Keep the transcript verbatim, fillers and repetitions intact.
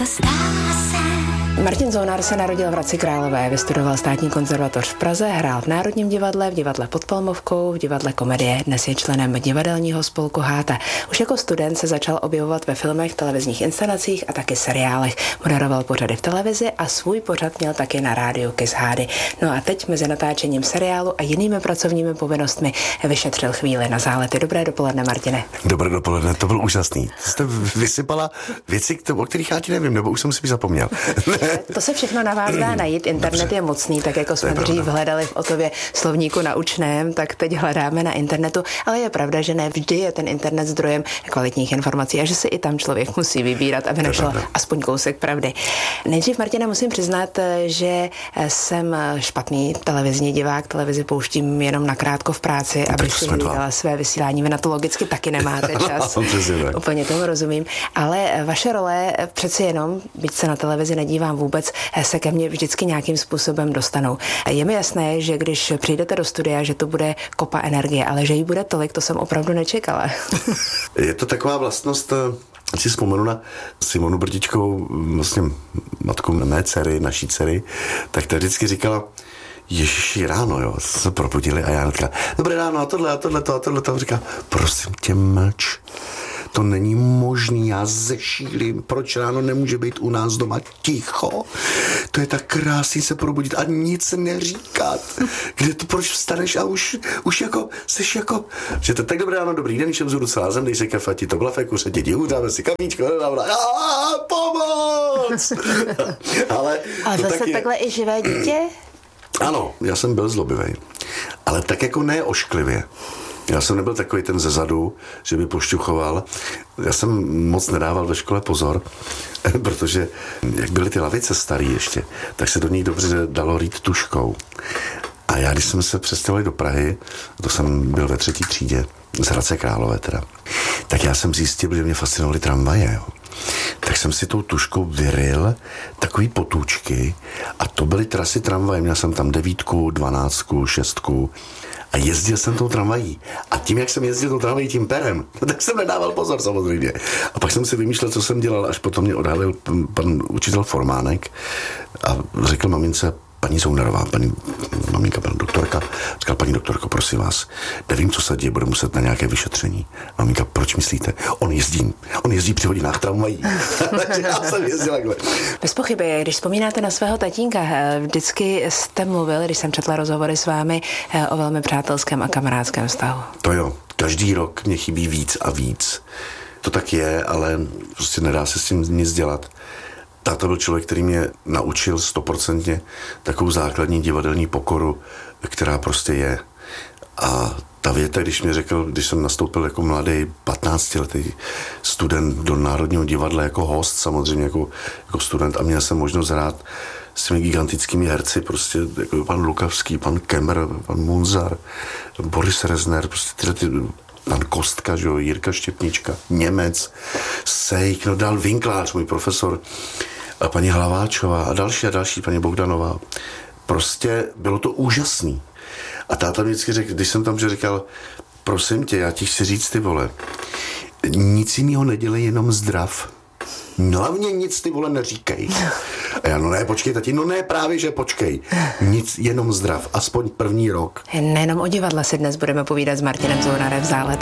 Martin Zónar se narodil v Hradci Králové, vystudoval státní konzervatoř v Praze, hrál v Národním divadle, v divadle Pod Palmovkou, v divadle Komedie, dnes je členem divadelního spolku Háta. Už jako student se začal objevovat ve filmech, televizních inscenacích a taky seriálech. Moderoval pořady v televizi a svůj pořad měl taky na rádiu Kiss Hády. No a teď mezi natáčením seriálu a jinými pracovními povinnostmi vyšetřil chvíli na zálety. Dobré dopoledne, Martine. Dobré dopoledne, to byl úžasný. Jste vysypala věci, o kterých já ti nevím, nebo už jsem si zapomněl. To se všechno na vás dá najít, internet Dobře. Je mocný, tak jako jsme dřív hledali v Otově slovníku naučném, tak teď hledáme na internetu, ale je pravda, že ne vždy je ten internet zdrojem kvalitních informací a že si i tam člověk musí vybírat, aby našel aspoň kousek pravdy. Nejdřív, Martina, musím přiznat, že jsem špatný televizní divák, televizi pouštím jenom nakrátko v práci, abych si hlídala své vysílání. Vy na to logicky taky nemáte čas. Úplně tomu rozumím, ale vaše role přeci jenom, byť se na televizi nedívám vůbec, se ke mně vždycky nějakým způsobem dostanou. Je mi jasné, že když přijdete do studia, že to bude kopa energie, ale že jí bude tolik, to jsem opravdu nečekala. Je to taková vlastnost, si vzpomenu na Simonu Brdičkovou, vlastně matku mé dcery, naší dcery, tak ta vždycky říkala, Ježiši, ráno, jo, se probudili a já říkala, dobré ráno, a tohle, a tohle, a tohle, a říká, prosím tě, mlč. To není možný, já zešílím, proč ráno nemůže být u nás doma ticho? To je tak krásný se probudit a nic neříkat. Kde to, proč vstaneš a už, už jako, seš jako, že to tak dobré ráno, dobrý den, všem zůru celá zem, dej se kafe, ti to blafe, kuře, děti, dáme si kavíčko, dáme, aaa, pomoc! Ale, ale to zase takhle i živé dítě? Ano, já jsem byl zlobivý, ale tak jako ne ošklivě. Já jsem nebyl takový ten zezadu, že by pošťuchoval. Já jsem moc nedával ve škole pozor, protože jak byly ty lavice starý ještě, tak se do nich dobře dalo rýt tužkou. A já, když jsme se přestěhovali do Prahy, to jsem byl ve třetí třídě, z Hradce Králové teda, tak já jsem zjistil, že mě fascinovaly tramvaje, jo. Tak jsem si tou tužkou vyryl takový potůčky a to byly trasy tramvaje. Měl jsem tam devítku, dvanáctku, šestku a jezdil jsem tou tramvají. A tím, jak jsem jezdil tou tramvají tím perem, tak jsem nedával pozor samozřejmě. A pak jsem si vymýšlel, co jsem dělal, až potom mě odhalil pan učitel Formánek a řekl mamince, paní Zounarová, paní maminka, paní doktorka, říkal, paní doktorko, prosím vás, nevím, co se děje, bude muset na nějaké vyšetření. Maminka, proč myslíte? On jezdí, on jezdí při hodinách tramvají. Takže já jsem jezdil takhle. Bez pochyby, když vzpomínáte na svého tatínka, vždycky jste mluvil, když jsem četla rozhovory s vámi, o velmi přátelském a kamarádském vztahu. To jo, každý rok mě chybí víc a víc. To tak je, ale prostě nedá se s tím nic dělat. Táta byl člověk, který mě naučil stoprocentně takovou základní divadelní pokoru, která prostě je. A ta věta, když mě řekl, když jsem nastoupil jako mladý patnáctiletý student do Národního divadla jako host, samozřejmě jako, jako student, a měl jsem možnost hrát s těmi gigantickými herci, prostě jako pan Lukavský, pan Kemmer, pan Munzar, Boris Rezner, prostě tyhle ty, pan Kostka, že jo, Jirka Štěpnička, Němec, Sejk, no dál Vinklář, můj profesor, a paní Hlaváčová a další a další, paní Bogdanová. Prostě bylo to úžasný. A táta mi vždycky řekl, když jsem tam že říkal, prosím tě, já ti chci říct, ty vole, nic jinýho nedělej, jenom zdrav. Hlavně nic, ty vole, neříkej. A já, no ne, počkej, tati, no ne, právě, že počkej. Nic, jenom zdrav, aspoň první rok. Nejenom o divadle si dnes budeme povídat s Martinem Zónarem v Záletech.